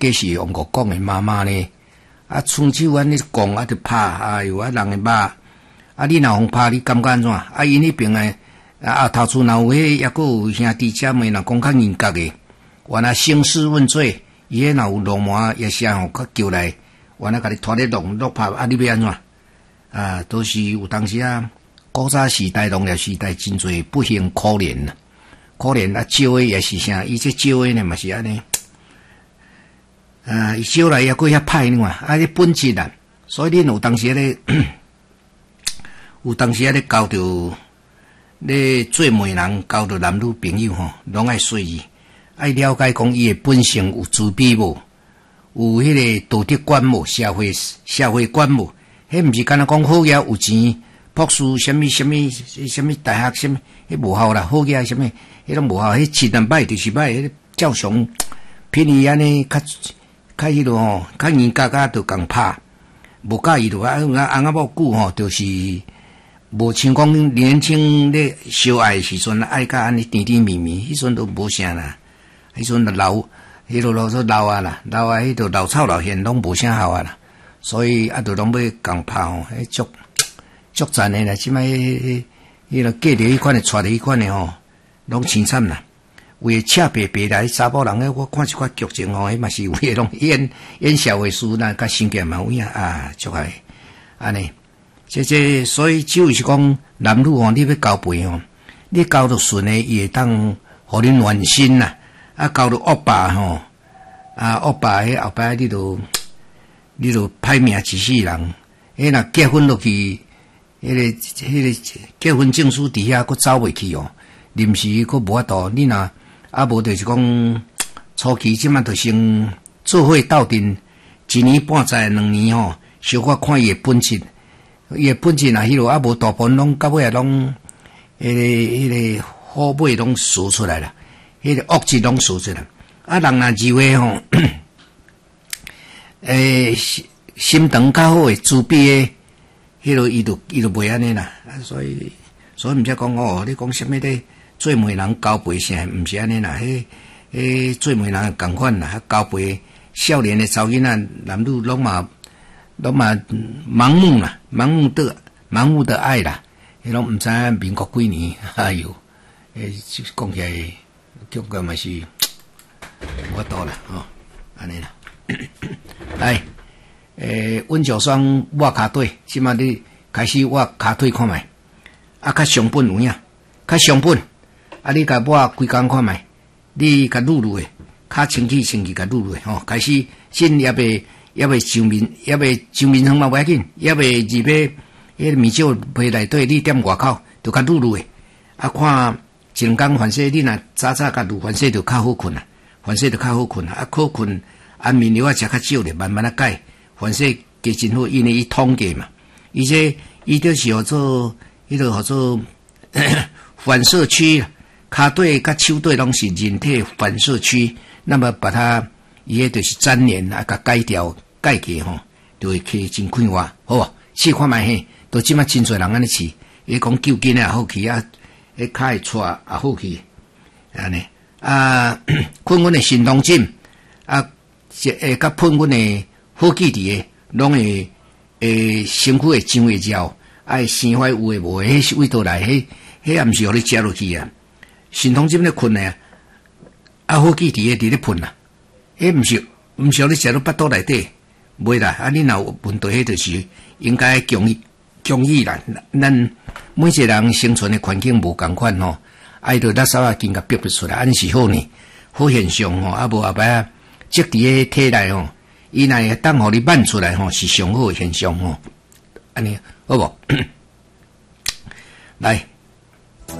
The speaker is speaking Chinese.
计是用国讲的妈妈呢。啊，春手安尼讲啊，就拍，哎呦啊，人会骂。啊，你若互拍，你感觉安怎？啊，因迄边诶，啊，头厝若有迄，抑佫有兄弟姐妹若讲较严格诶，原来兴师问罪，伊迄若有落麻也是吼，较叫来，原来甲你拖咧落拍，啊，你要安怎？啊，都是有当时啊，古早时代、农业时代真侪不幸可怜啦，可怜啊，招诶也是啥，伊这招诶呢嘛是安尼。伊招来也过遐歹呢嘛，啊，迄本质啊，所以恁有当时咧，有当时咧交着咧做媒人，交着男女朋友吼，拢爱随意，爱了解讲伊诶本性有自卑无，有迄个道德观无，社会观无，迄毋是干那讲好嘢有钱，博士什么大学什么，迄无效啦，好嘢什么，迄拢无效，迄七人歹就是歹，迄照常偏伊安尼较迄落吼，较严格啊，就共拍，无介意落啊，翁仔某久吼，就是无像讲年轻咧相爱时阵，爱甲安尼甜甜蜜蜜，迄阵都无啥啦，迄阵老，迄落老啊啦，老啊，迄落老草老现拢无啥效啊啦，所以啊，就拢要共拍吼，迄足赞诶啦，即摆迄落嫁着迄款诶，娶着迄款诶吼，拢凄惨啦。为赤白白来查某人诶，我看一寡剧情吼，迄嘛是有诶，拢演社会事，咱甲新见嘛有影啊，足爱安尼。这，所以只有是讲男女吼，你要交配吼，你交到顺诶，伊会当互恁暖心啦。啊，交到恶霸吼，啊恶霸迄后摆你就歹命一世人。迄若结婚落去，迄个结婚证书伫遐，佫走袂去哦。临时佫无法度，你若啊无就是讲初期即满就先做伙斗阵，1年半载2年吼，小可看伊诶本质，伊诶本质若迄落啊无大部分拢到尾啊拢，迄个好尾拢输出来了，迄个恶质拢输出来。啊，人若认为吼，心肠较好诶，自卑诶，迄落伊就袂安尼啦。啊，所以毋则讲哦，你讲什么咧？做媒人交配啥，毋是安尼啦。迄做媒人共款啦，交配少年的查囡仔，男女拢嘛盲目啦，盲目的爱啦，迄拢毋知影民国几年，哎哟，讲起来，感觉嘛是无法度啦，吼，安尼啦。来，温脚霜抹骹腿，即马你开始抹骹腿看觅，啊，较上本有影，较上本。啊！你甲抹规工看觅，你甲撸诶，较清气甲撸诶吼。开始先也未上面，也未上面汤嘛无要紧，也未入去迄个面罩皮内底，你踮外口就甲撸诶。啊，看一两工反正你若早甲撸，反正就较好困啊，反正就较好困啊。啊，好困，安眠药啊食较少咧，慢慢啊改，反正加真好，因为伊统计嘛，伊就是号做迄个号做反射区。骹腿甲手腿拢是人体反射区，那么把它伊迄就是粘连啊，甲改掉改过吼，就会起真快活，好无？试看觅嘿，都即马真侪人安尼试，伊讲救筋也好去啊，迄骹会错也好去，安尼啊，困阮的神农针啊，甲喷阮的好记伫诶，拢会身躯会上会焦，爱生怀有诶无诶，迄是胃倒来，迄也毋是互你食落去啊。神农针咧困诶，啊好记伫咧喷啊，迄毋是互你食到腹肚内底，袂啦。啊，你若有问题，迄就是应该强议啦。咱每一个人生存诶环境无共款吼，爱着垃圾啊，经甲逼不出来，安尼是好呢，好现象吼。啊无后摆啊，积伫诶体内吼，伊若会当互你漫出来吼，是上好诶现象吼。安尼好无？来。